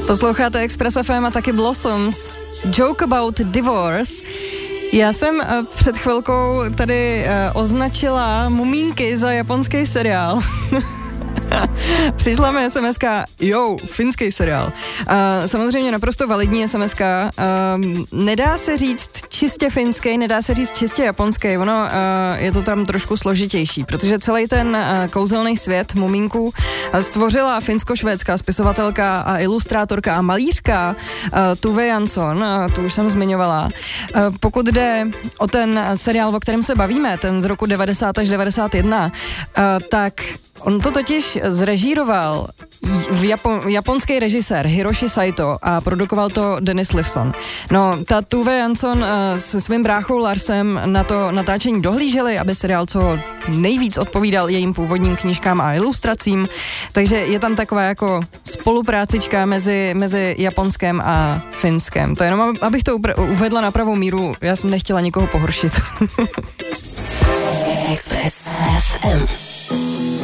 Posloucháte Express FM a taky Blossoms. Joke about divorce. Já jsem před chvilkou tady označila Mumínky za japonský seriál. Přišla mi SMS-ka, finský seriál. Samozřejmě naprosto validní SMS-ka. Nedá se říct čistě finský, nedá se říct čistě japonský. Ono je to tam trošku složitější, protože celý ten kouzelný svět Mumínků stvořila finsko-švédská spisovatelka a ilustrátorka a malířka Tove Jansson, tu už jsem zmiňovala. Pokud jde o ten seriál, o kterém se bavíme, ten z roku 90 až 91, tak on to totiž zrežíroval japonský režisér Hiroshi Saito a produkoval to Dennis Lifson. No, ta Tove Jansson se svým bráchou Larsem na to natáčení dohlíželi, aby seriál co nejvíc odpovídal jejím původním knížkám a ilustracím, takže je tam taková jako spoluprácička mezi Japonskem a Finskem. To jenom, abych to uvedla na pravou míru, já jsem nechtěla nikoho pohoršit. Express FM.